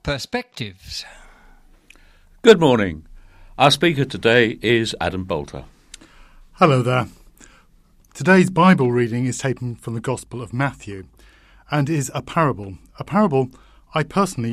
Perspectives. Good morning. Our speaker today is Adam Bolter. Hello there. Today's Bible reading is taken from the Gospel of Matthew and is a parable. A parable I personally